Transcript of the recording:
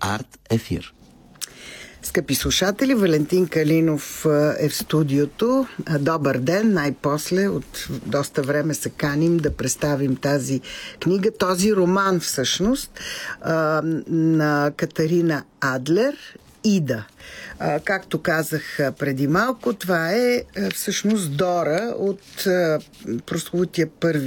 Арт Ефир. Скъпи слушатели, Валентин Калинов е в студиото. Добър ден! Най-после от доста време се каним да представим тази книга, този роман всъщност на Катарина Адлер «Ида». Както казах преди малко, това е всъщност Дора от прословутия първи